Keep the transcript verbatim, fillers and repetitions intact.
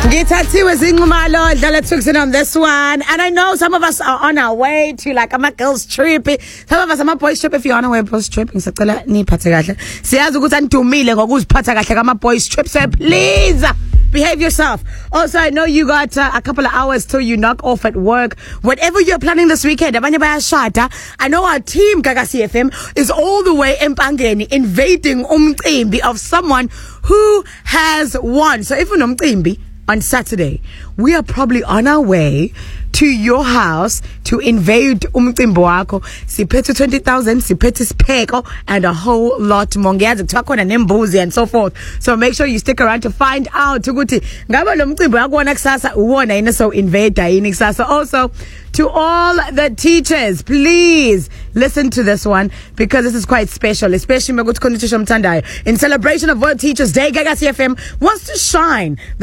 Ngithathiwe zinqumalo dlala Twixen on this one, and I know some of us are on our way to like a girls trip, some of us are boys trip. If you're on a way boys trip, ngisacela niphathe kahle. Siyazi ukuthi anidumile ngokuziphatha kahle kama boys trip, so please behave yourself. Also, I know you got uh, a couple of hours till you knock off at work. Whatever you're planning this weekend, abanye bayashada. I know our team Gagasi F M is all the way in Pangeni invading umcimbi of someone who has won. So if unomcimbi on Saturday, we are probably on our way to your house to invade umcimbi wakho. Siphethe twenty thousand, siphethe sipeko, and a whole lot more. Ngiyazi kuthiwa khona nembuzi and so forth. So make sure you stick around to find out ukuthi ngabe lo mcimbi wakuwona kusasa uwona yini, so invade yini kusasa. Also, to all the teachers, please listen to this one because this is quite special, especially in celebration of World Teachers Day. Gagasi F M wants to shine